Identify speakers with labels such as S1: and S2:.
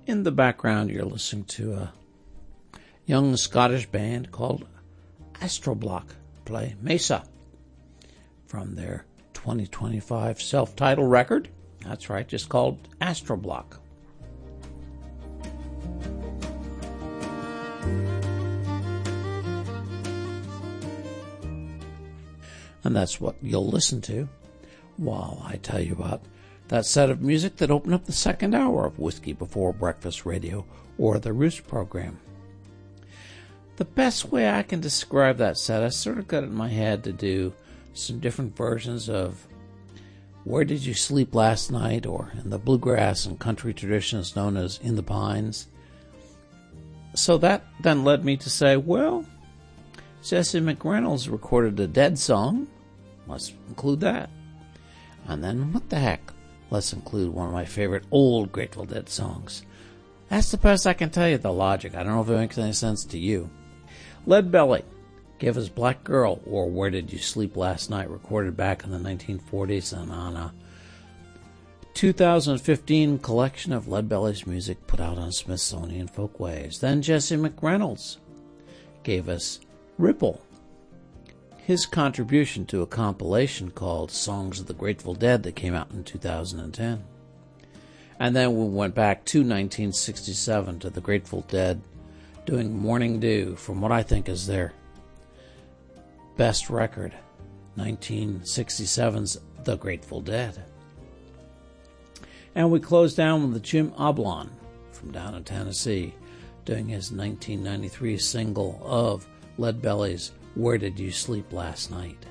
S1: In the background, you're listening to a young Scottish band called Astroblock play Mesa from their 2025 self-titled record. That's right, just called Astroblock. And that's what you'll listen to while I tell you about that set of music that opened up the second hour of Whiskey Before Breakfast Radio, or the Roost program. The best way I can describe that set, I sort of got it in my head to do some different versions of Where Did You Sleep Last Night, or in the bluegrass and country traditions known as In the Pines. So that then led me to say, well, Jesse McReynolds recorded a Dead song. Let's include that. And then, what the heck? Let's include one of my favorite old Grateful Dead songs. That's the best I can tell you, the logic. I don't know if it makes any sense to you. Lead Belly gave us Black Girl, or Where Did You Sleep Last Night, recorded back in the 1940s and on a 2015 collection of Lead Belly's music put out on Smithsonian Folkways. Then Jesse McReynolds gave us Ripple, his contribution to a compilation called Songs of the Grateful Dead that came out in 2010. And then we went back to 1967 to the Grateful Dead doing Morning Dew from what I think is their best record, 1967's The Grateful Dead. And we closed down with the Jim Oblon from down in Tennessee doing his 1993 single of Lead Belly's Where Did You Sleep Last Night.